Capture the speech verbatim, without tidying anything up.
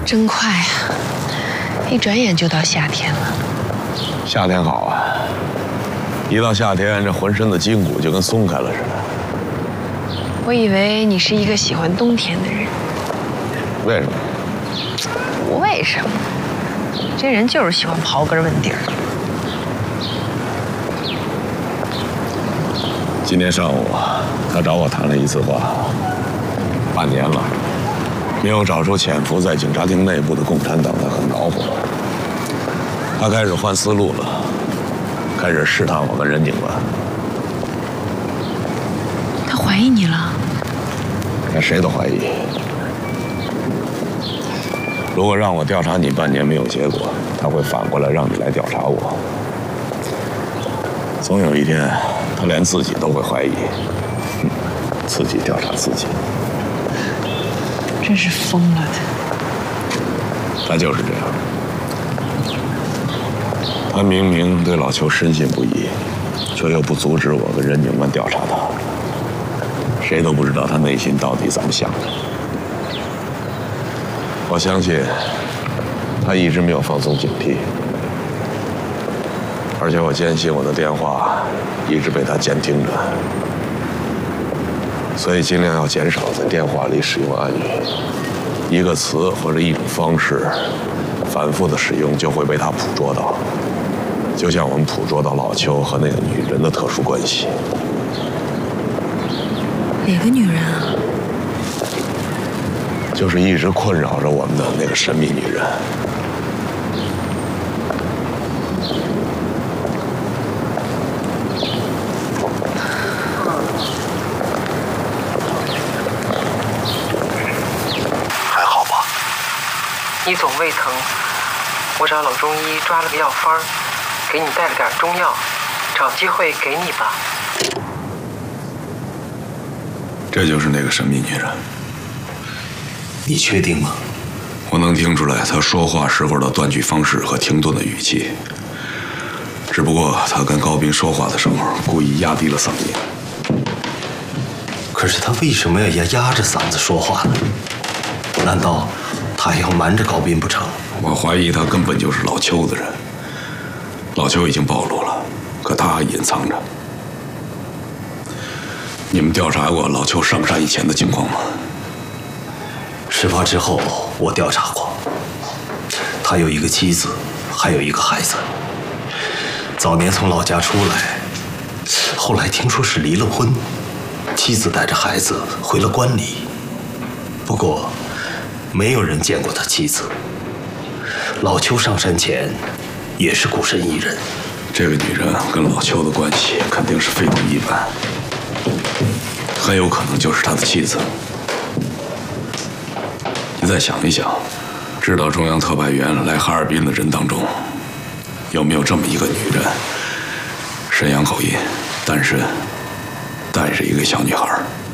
真快啊！一转眼就到夏天了。 夏天好啊！一到夏天，这浑身的筋骨就跟松开了似的。 我以为你是一个喜欢冬天的人。 为什么？ 不为什么，这人就是喜欢刨根问底儿。 今天上午，他找我谈了一次话，半年了，没有找出潜伏在警察厅内部的共产党，他很恼火。他开始换思路了，开始试探我跟任警官。 他怀疑你了？ 那谁都怀疑。如果让我调查你半年没有结果，他会反过来让你来调查我。总有一天，他连自己都会怀疑，嗯、自己调查自己。 真是疯了的。 他就是这样。他明明对老邱深信不疑，却又不阻止我跟任警官调查他。谁都不知道他内心到底怎么想的。我相信，他一直没有放松警惕，而且我坚信我的电话一直被他监听着，所以尽量要减少在电话里使用暗语。一个词或者一种方式反复的使用，就会被他捕捉到，就像我们捕捉到老邱和那个女人的特殊关系。 哪个女人啊？ 就是一直困扰着我们的那个神秘女人。 还好吧？你总胃疼，我找老中医抓了个药方，给你带了点中药，找机会给你吧。 这就是那个神秘女人。 你确定吗？ 我能听出来她说话时候的断句方式和停顿的语气。只不过她跟高斌说话的时候，故意压低了嗓音。 可是他为什么要压压着嗓子说话呢？难道他还要瞒着高斌不成？ 我怀疑他根本就是老邱的人。老邱已经暴露了，可他还隐藏着。你们调查过老邱上山以前的情况吗？ 事发之后，我调查过，他有一个妻子，还有一个孩子。早年从老家出来，后来听说是离了婚，妻子带着孩子回了关里。不过，没有人见过他妻子。老邱上山前，也是孤身一人。 这个女人跟老邱的关系肯定是非同一般，很有可能就是他的妻子。你再想一想，知道中央特派员来哈尔滨的人当中，有没有这么一个女人？沈阳口音，单身，带着一个小女孩。